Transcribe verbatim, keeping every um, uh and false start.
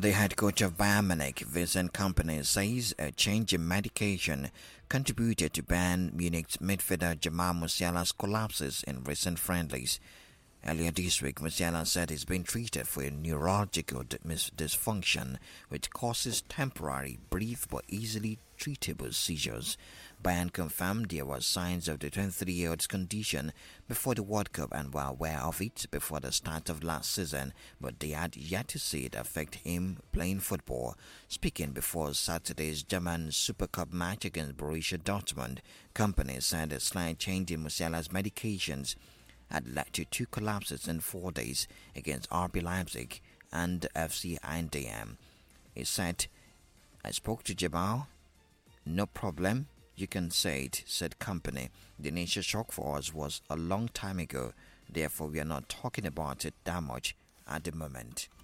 The head coach of Bayern Munich, Vincent Kompany, says a change in medication contributed to Bayern Munich's midfielder Jamal Musiala's collapses in recent friendlies. Earlier this week, Musiala said he's been treated for a neurological dysfunction which causes temporary, brief but easily treatable seizures. Bayern confirmed there were signs of the twenty-three-year-old's condition before the World Cup and were aware of it before the start of last season, but they had yet to see it affect him playing football. Speaking before Saturday's German Super Cup match against Borussia Dortmund, Kompany said a slight change in Musiala's medications had led to two collapses in four days against R B Leipzig and F C Eindhoven. He said, "I spoke to Jamal. No problem. You can say it," said Kompany. "The initial shock for us was a long time ago. Therefore, we are not talking about it that much at the moment."